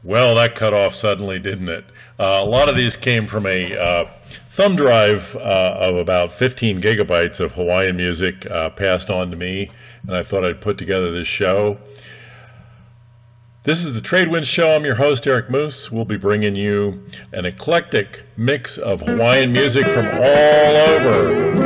Well, that cut off suddenly, didn't it? A lot of these came from a thumb drive of about 15 gigabytes of Hawaiian music passed on to me, and I thought I'd put together this show. This is the Tradewinds Show. I'm your host, Eric Moose. We'll be bringing you an eclectic mix of Hawaiian music from all over.